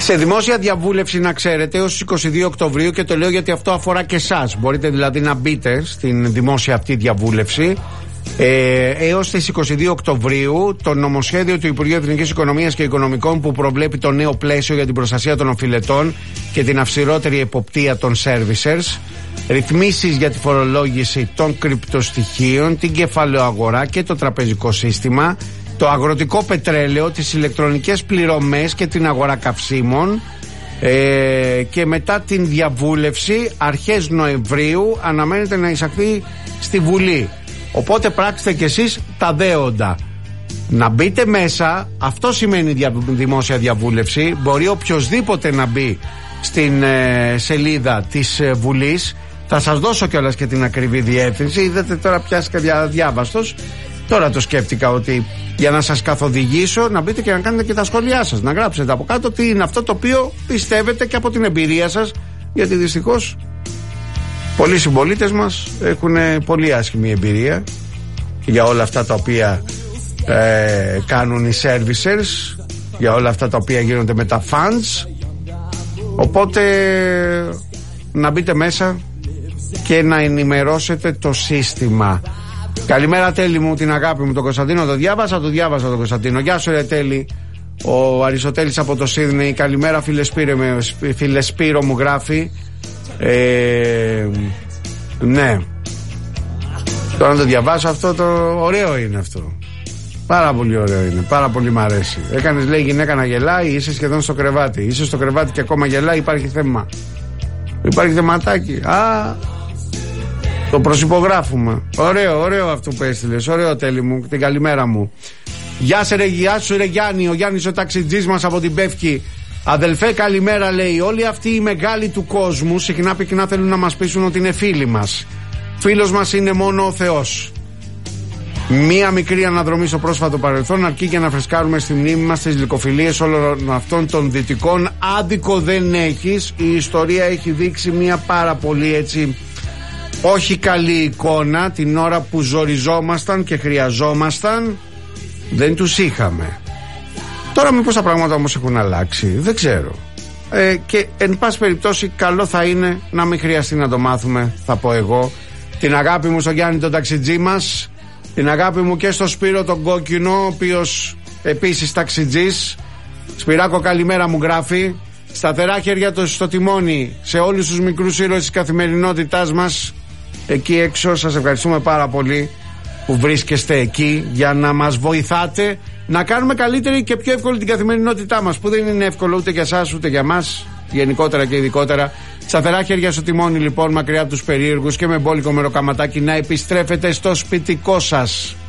Σε δημόσια διαβούλευση, να ξέρετε, ως 22 Οκτωβρίου, και το λέω γιατί αυτό αφορά και εσάς. Μπορείτε δηλαδή να μπείτε στην δημόσια αυτή διαβούλευση. Έως τις 22 Οκτωβρίου το νομοσχέδιο του Υπουργείου Εθνικής Οικονομίας και Οικονομικών, που προβλέπει το νέο πλαίσιο για την προστασία των οφειλετών και την αυστηρότερη εποπτεία των servicers, ρυθμίσεις για τη φορολόγηση των κρυπτοστοιχείων, την κεφαλαιοαγορά και το τραπεζικό σύστημα, το αγροτικό πετρέλαιο, τις ηλεκτρονικές πληρωμές και την αγορά καυσίμων, και μετά την διαβούλευση αρχές Νοεμβρίου αναμένεται να εισαχθεί στη Βουλή. Οπότε πράξτε κι εσείς τα δέοντα. Να μπείτε μέσα, αυτό σημαίνει δημόσια διαβούλευση. Μπορεί οποιοσδήποτε να μπει στην σελίδα της Βουλής. Θα σας δώσω κιόλας και την ακριβή διεύθυνση. Είδατε, τώρα πιάστηκα διάβαστος. Τώρα το σκέφτηκα ότι για να σας καθοδηγήσω, να μπείτε και να κάνετε και τα σχόλιά σας. Να γράψετε από κάτω τι είναι αυτό το οποίο πιστεύετε και από την εμπειρία σας. Γιατί δυστυχώς πολλοί συμπολίτες μας έχουν πολύ άσχημη εμπειρία για όλα αυτά τα οποία κάνουν οι servicers, για όλα αυτά τα οποία γίνονται με τα funds. Οπότε να μπείτε μέσα και να ενημερώσετε το σύστημα. Καλημέρα Τέλη μου, την αγάπη μου, τον Κωνσταντίνο το διάβασα τον Κωνσταντίνο. Γεια σου ρε Τέλη. Ο Αριστοτέλης από το Σίδνεϊ. Καλημέρα φίλε Σπύρο μου γράφει. Ναι. Τώρα να το διαβάσω αυτό, το ωραίο είναι αυτό. Πάρα πολύ ωραίο είναι, πάρα πολύ μ' αρέσει. Έκανες, λέει, γυναίκα να γελάει, είσαι σχεδόν στο κρεβάτι. Είσαι στο κρεβάτι και ακόμα γελάει, υπάρχει θέμα. Υπάρχει θεματάκι. Το προσυπογράφουμε. Ωραίο αυτό που έστειλες. Ωραίο Τέλη μου, την καλημέρα μου. Γεια σου ρε Γιάννη, ο Γιάννης ο ταξιτζής μας από την Πεύκη. Αδελφέ καλημέρα, λέει. Όλοι αυτοί οι μεγάλοι του κόσμου συχνά πυκνά θέλουν να μας πείσουν ότι είναι φίλοι μας. Φίλος μας είναι μόνο ο Θεός. Μία μικρή αναδρομή στο πρόσφατο παρελθόν αρκεί για να φρεσκάρουμε στη μνήμη μας τις γλυκοφιλίες όλων αυτών των δυτικών. Άδικο δεν έχεις. Η ιστορία έχει δείξει μία πάρα πολύ έτσι όχι καλή εικόνα. Την ώρα που ζοριζόμασταν και χρειαζόμασταν δεν τους είχαμε. Τώρα μήπως τα πράγματα όμως έχουν αλλάξει, δεν ξέρω. Και εν πάση περιπτώσει καλό θα είναι να μην χρειαστεί να το μάθουμε, θα πω εγώ. Την αγάπη μου στον Γιάννη τον ταξιτζή μας. Την αγάπη μου και στο Σπύρο τον Κόκκινο, ο οποίος επίσης ταξιτζής. Σπυράκο καλημέρα μου γράφει. Σταθερά χέρια του στο τιμόνι σε όλους τους μικρούς ήρωες της καθημερινότητάς μας. Εκεί έξω σας ευχαριστούμε πάρα πολύ που βρίσκεστε εκεί για να μας βοηθάτε να κάνουμε καλύτερη και πιο εύκολη την καθημερινότητά μας, που δεν είναι εύκολο ούτε για εσάς ούτε για μας, γενικότερα και ειδικότερα. Σταθερά χέρια στο τιμόνι λοιπόν, μακριά από τους περίεργους και με μπόλικο μεροκαματάκι, να επιστρέφετε στο σπιτικό σας.